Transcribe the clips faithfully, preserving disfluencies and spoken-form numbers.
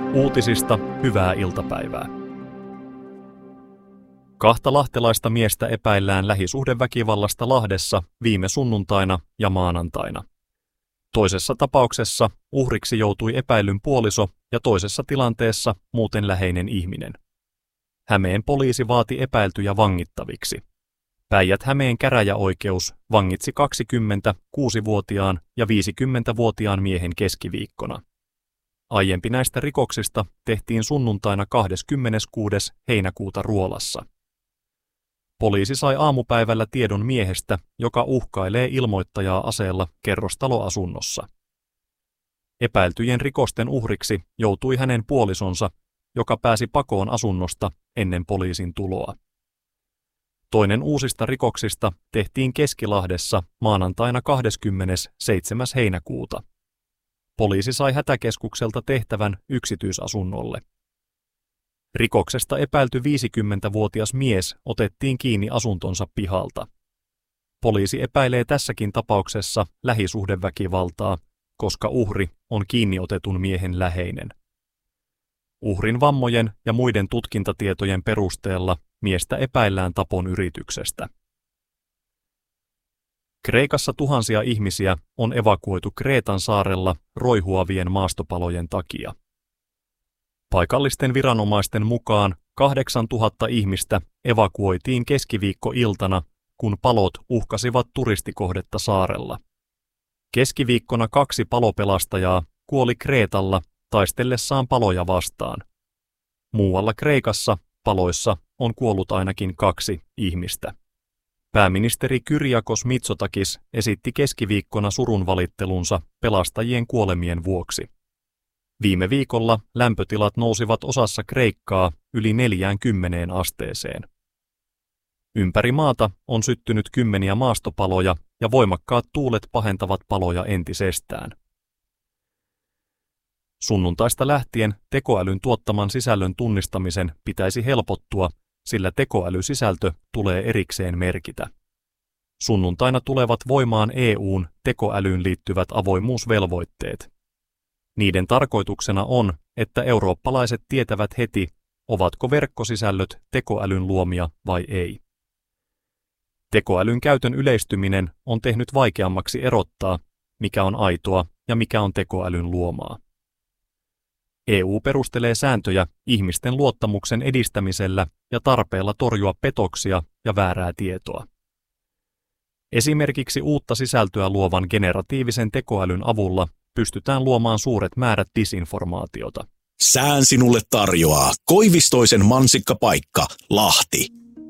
Uutisista hyvää iltapäivää. Kahta lahtelaista miestä epäillään lähisuhdeväkivallasta Lahdessa viime sunnuntaina ja maanantaina. Toisessa tapauksessa uhriksi joutui epäillyn puoliso ja toisessa tilanteessa muuten läheinen ihminen. Hämeen poliisi vaati epäiltyjä vangittaviksi. Päijät-Hämeen käräjäoikeus vangitsi kaksikymmentäkuusivuotiaan ja viisikymmentävuotiaan miehen keskiviikkona. Aiempi näistä rikoksista tehtiin sunnuntaina kahdeskymmeneskuudes heinäkuuta Ruolassa. Poliisi sai aamupäivällä tiedon miehestä, joka uhkailee ilmoittajaa aseella kerrostaloasunnossa. Epäiltyjen rikosten uhriksi joutui hänen puolisonsa, joka pääsi pakoon asunnosta ennen poliisin tuloa. Toinen uusista rikoksista tehtiin Keskilahdessa maanantaina kahdeskymmenesseitsemäs heinäkuuta. Poliisi sai hätäkeskukselta tehtävän yksityisasunnolle. Rikoksesta epäilty viisikymmentävuotias mies otettiin kiinni asuntonsa pihalta. Poliisi epäilee tässäkin tapauksessa lähisuhdeväkivaltaa, koska uhri on kiinniotetun miehen läheinen. Uhrin vammojen ja muiden tutkintatietojen perusteella miestä epäillään tapon yrityksestä. Kreikassa tuhansia ihmisiä on evakuoitu Kreetan saarella roihuavien maastopalojen takia. Paikallisten viranomaisten mukaan kahdeksantuhatta ihmistä evakuoitiin keskiviikkoiltana, kun palot uhkasivat turistikohdetta saarella. Keskiviikkona kaksi palopelastajaa kuoli Kreetalla taistellessaan paloja vastaan. Muualla Kreikassa paloissa on kuollut ainakin kaksi ihmistä. Pääministeri Kyriakos Mitsotakis esitti keskiviikkona surunvalittelunsa pelastajien kuolemien vuoksi. Viime viikolla lämpötilat nousivat osassa Kreikkaa yli neljäänkymmeneen asteeseen. Ympäri maata on syttynyt kymmeniä maastopaloja ja voimakkaat tuulet pahentavat paloja entisestään. Sunnuntaista lähtien tekoälyn tuottaman sisällön tunnistamisen pitäisi helpottua, sillä tekoälysisältö tulee erikseen merkitä. Sunnuntaina tulevat voimaan E U:n tekoälyyn liittyvät avoimuusvelvoitteet. Niiden tarkoituksena on, että eurooppalaiset tietävät heti, ovatko verkkosisällöt tekoälyn luomia vai ei. Tekoälyn käytön yleistyminen on tehnyt vaikeammaksi erottaa, mikä on aitoa ja mikä on tekoälyn luomaa. E U perustelee sääntöjä ihmisten luottamuksen edistämisellä ja tarpeella torjua petoksia ja väärää tietoa. Esimerkiksi uutta sisältöä luovan generatiivisen tekoälyn avulla pystytään luomaan suuret määrät disinformaatiota. Sään sinulle tarjoaa Koivistoisen mansikkapaikka, Lahti.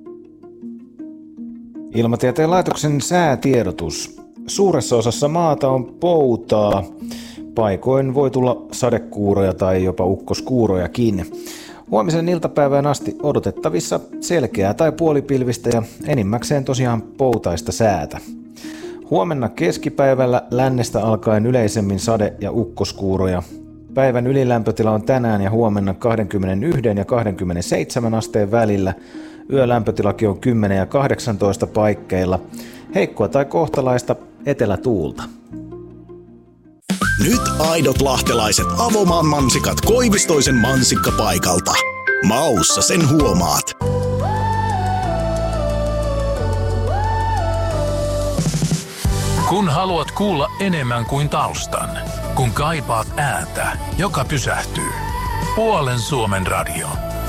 Ilmatieteen laitoksen säätiedotus. Suuressa osassa maata on poutaa. Paikoin voi tulla sadekuuroja tai jopa ukkoskuurojakin. Huomisen iltapäivään asti odotettavissa selkeää tai puolipilvistä ja enimmäkseen tosiaan poutaista säätä. Huomenna keskipäivällä lännestä alkaen yleisemmin sade- ja ukkoskuuroja. Päivän ylilämpötila on tänään ja huomenna kaksikymmentäyksi ja kaksikymmentäseitsemän asteen välillä. Yölämpötilakin on kymmenen ja kahdeksantoista paikkeilla. Heikkoa tai kohtalaista etelätuulta. Nyt aidot lahtelaiset Avomaan mansikat Koivistoisen mansikkapaikalta. Maussa sen huomaat. Kun haluat kuulla enemmän kuin taustan, kun kaipaat ääntä, joka pysähtyy. Puolen Suomen radio.